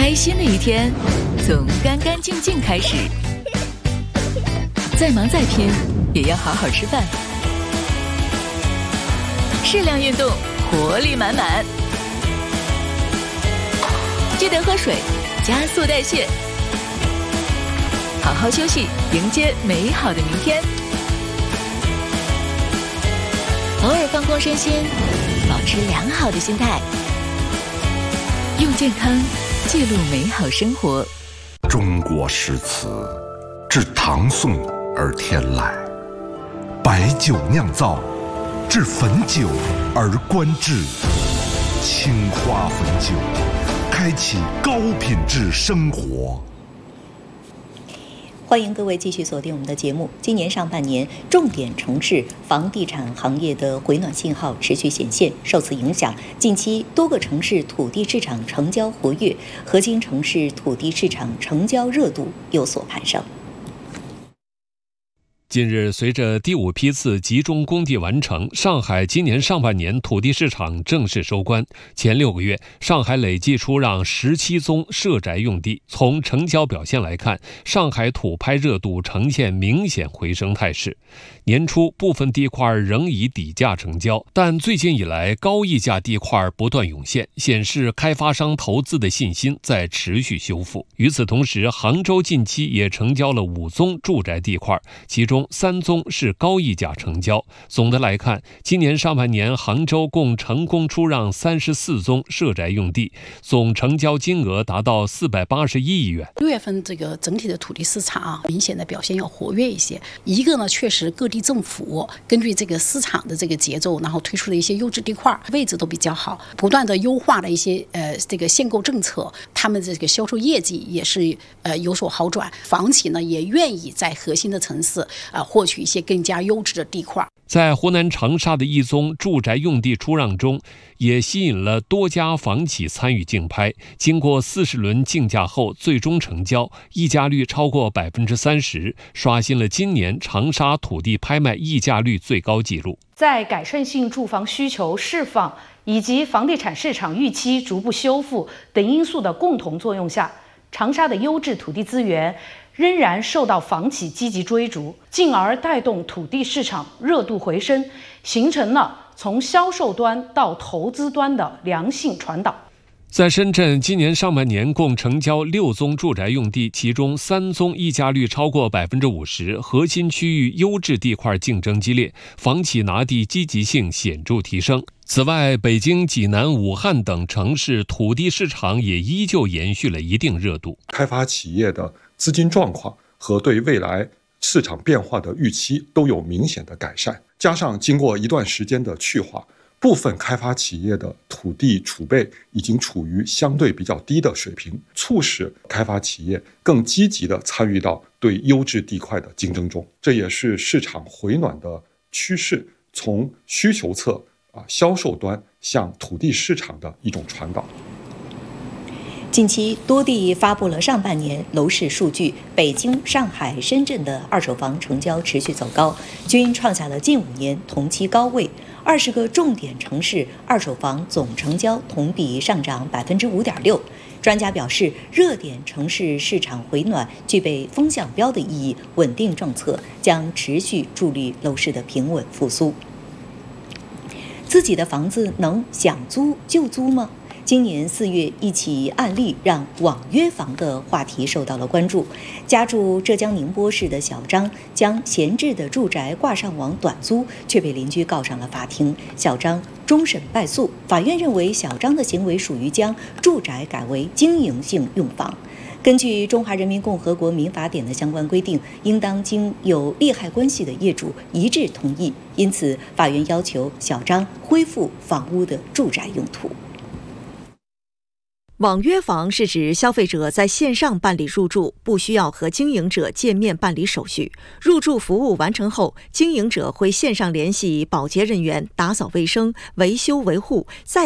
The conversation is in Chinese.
开心的一天从干干净净开始，再忙再拼也要好好吃饭，适量运动，活力满满。记得喝水，加速代谢，好好休息，迎接美好的明天。偶尔放空身心，保持良好的心态，用健康记录美好生活。 中国诗词自唐宋而天来，白酒酿造，至汾酒而观致。青花汾酒，开启高品质生活。 欢迎各位继续锁定我们的节目。今年上半年，重点城市房地产行业的回暖信号持续显现，受此影响，近期多个城市土地市场成交活跃，核心城市土地市场成交热度有所攀升。 近日，随着第5批次集中供地完成，上海今年上半年土地市场正式收官。前6个月，上海累计出让17宗社宅用地。从成交表现来看，上海土拍热度呈现明显回升态势。年初，部分地块仍以底价成交，但最近以来，高溢价地块不断涌现，显示开发商投资的信心在持续修复。与此同时，杭州近期也成交了5宗住宅地块，其中3宗是高溢价成交。总的来看，今年上半年杭州共成功出让34宗社宅用地，总成交金额达到481亿元。 6月份这个整体的土地市场明显的表现要活跃一些。一个呢，确实各地政府根据这个市场的这个节奏，然后推出的一些优质地块位置都比较好，不断的优化了一些这个限购政策，他们这个销售业绩也是有所好转。房企呢也愿意在核心的城市获取一些更加优质的地块。 在湖南长沙的一宗住宅用地出让中，也吸引了多家房企参与竞拍。经过40轮竞价后，最终成交，溢价率超过30%，刷新了今年长沙土地拍卖溢价率最高纪录。 在改善性住房需求释放以及房地产市场预期逐步修复等因素的共同作用下，长沙的优质土地资源仍然受到房企积极追逐，进而带动土地市场热度回升，形成了从销售端到投资端的良性传导。 在深圳，今年上半年共成交6宗住宅用地，其中3宗溢价率超过50%，核心区域优质地块竞争激烈，房企拿地积极性显著提升。此外，北京、济南、武汉等城市土地市场也依旧延续了一定热度。 开发企业的资金状况和对未来市场变化的预期都有明显的改善，加上经过一段时间的去化，部分开发企业的土地储备已经处于相对比较低的水平，促使开发企业更积极地参与到对优质地块的竞争中。这也是市场回暖的趋势从需求侧销售端向土地市场的一种传导。 近期多地发布了上半年楼市数据，北京、上海、深圳的二手房成交持续走高，均创下了近5年同期高位。20个重点城市二手房总成交同比上涨5.6%。专家表示，热点城市市场回暖具备风向标的意义，稳定政策将持续助力楼市的平稳复苏。自己的房子能想租就租吗？今年4月，一起案例让网约房的话题受到了关注。家住浙江宁波市的小张将闲置的住宅挂上网短租，却被邻居告上了法庭。小张终审败诉，法院认为小张的行为属于将住宅改为经营性用房。根据《中华人民共和国民法典》的相关规定，应当经有利害关系的业主一致同意。因此，法院要求小张恢复房屋的住宅用途。 网约房是指消费者在线上办理入住，不需要和经营者见面办理手续。入住服务完成后，经营者会线上联系保洁人员打扫卫生、维修维护，再